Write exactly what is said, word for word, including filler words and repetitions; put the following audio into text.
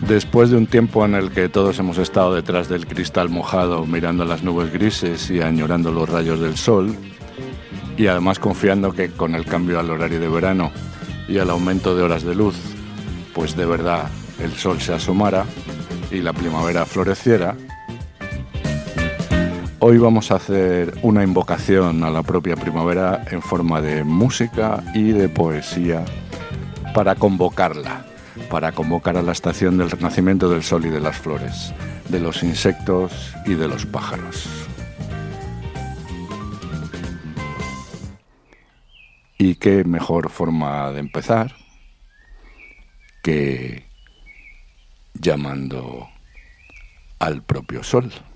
Después de un tiempo en el que todos hemos estado detrás del cristal mojado, mirando las nubes grises y añorando los rayos del sol, y además confiando que con el cambio al horario de verano y al aumento de horas de luz, pues de verdad el sol se asomara y la primavera floreciera, hoy vamos a hacer una invocación a la propia primavera en forma de música y de poesía para convocarla. para convocar a la estación del renacimiento del sol y de las flores, de los insectos y de los pájaros. ¿Y qué mejor forma de empezar que llamando al propio sol?